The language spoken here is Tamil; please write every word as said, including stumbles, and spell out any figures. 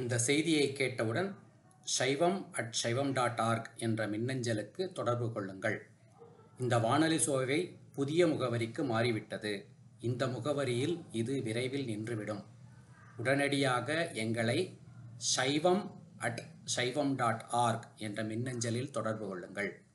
இந்த செய்தியை கேட்டவுடன் சைவம் அட் சைவம் டாட் ஆர்க் என்ற மின்னஞ்சலுக்கு தொடர்பு கொள்ளுங்கள். இந்த வானொலி சோவை புதிய முகவரிக்கு மாறிவிட்டது. இந்த முகவரியில் இது விரைவில் நின்றுவிடும். உடனடியாக எங்களை சைவம் அட் சைவம் டாட் ஆர்க் என்ற மின்னஞ்சலில் தொடர்பு கொள்ளுங்கள்.